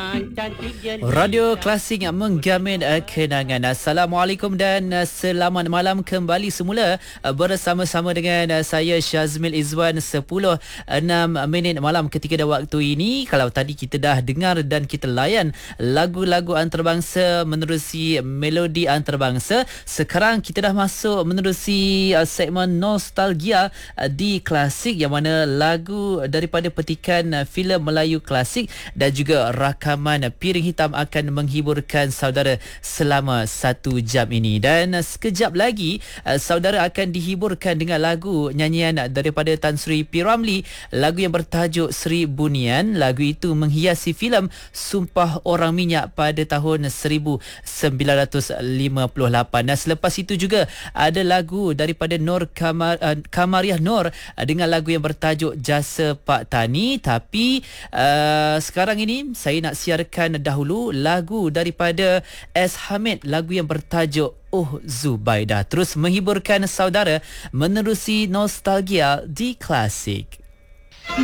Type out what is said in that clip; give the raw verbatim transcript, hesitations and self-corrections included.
Radio Klasik yang menggamin uh, kenangan. Assalamualaikum dan uh, selamat malam kembali semula uh, bersama-sama dengan uh, saya Syazmil Izwan. Sepuluh enam minit malam ketika dah waktu ini. Kalau tadi kita dah dengar dan kita layan lagu-lagu antarabangsa menerusi melodi antarabangsa, sekarang kita dah masuk menerusi uh, segmen nostalgia uh, di Klasik, yang mana lagu daripada petikan uh, filem Melayu klasik dan juga rakaman Piring Hitam akan menghiburkan saudara selama satu jam ini. Dan sekejap lagi saudara akan dihiburkan dengan lagu nyanyian daripada Tan Sri P. Ramlee, lagu yang bertajuk Sri Bunian. Lagu itu menghiasi filem Sumpah Orang Minyak pada tahun seribu sembilan ratus lima puluh lapan. Dan selepas itu juga ada lagu daripada Nur Kamar, uh, Kamariah Nur dengan lagu yang bertajuk Jasa Pak Tani. Tapi uh, sekarang ini saya nak siarkan dahulu lagu daripada S. Hamid, lagu yang bertajuk Oh Zubaidah, terus menghiburkan saudara menerusi nostalgia di Klasik.